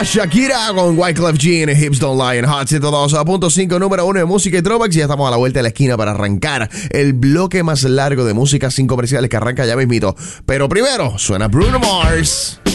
Shakira con Wyclef Jean, Hips Don't Lie en Hot 102.5, número 1 de música y throwbacks. Y ya estamos a la vuelta de la esquina para arrancar el bloque más largo de música sin comerciales que arranca ya mismito. Pero primero, suena Bruno Mars.